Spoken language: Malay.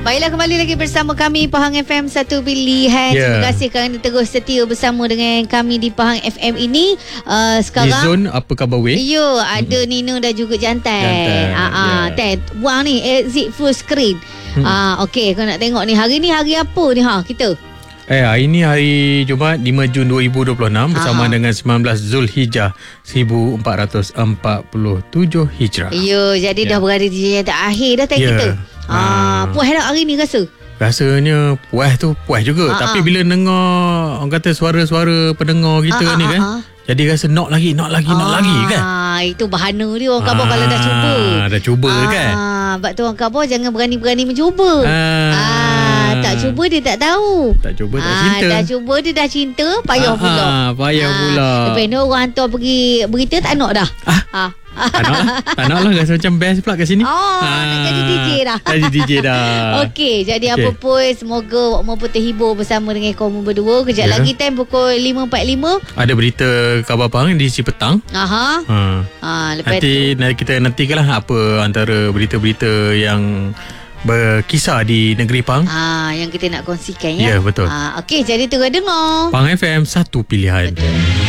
Baiklah, kembali lagi bersama kami Pahang FM Satu Pilihan. Terima kasih kerana terus setia bersama dengan kami di Pahang FM ini. Sekarang Nizon, apa khabar weh? Yo, ada Nino dan juga Jantan. Buang ni exit full screen. Okey, kau nak tengok ni hari apa ni kita? Hari ni hari Jumaat 5 Jun 2026 bersama dengan 19 Zulhijjah 1447 Hijrah. Yo, jadi dah berada di jam akhir dah kita. Puas tak hari ni rasa? Rasanya puas juga. Tapi bila dengar orang kata suara-suara pendengar kita ni kan, jadi rasa nak lagi kan. Itu bahana dia orang khabar kalau dah cuba. Dah cuba kan. Sebab tu orang khabar jangan berani-berani mencuba. Tak cuba dia tak tahu. Tak cuba tak cinta. Dah cuba dia dah cinta, payah pula. Payah pula. Lepas ni orang hantar pergi berita tak nak dah. Tak nak lah. Rasa macam best pula kat sini. Nak jadi DJ dah. Jadi DJ dah. Okey, jadi apa pun semoga maupun terhibur bersama dengan kaum berdua. Kejap lagi time pukul 5.45 ada berita khabar Pahang di si petang. Lepas nanti kita nantikanlah apa antara berita-berita yang berkisar di negeri Pahang. Yang kita nak kongsikan ya. Ya, betul. Okey, jadi terus dengar Pahang FM Satu Pilihan. Betul.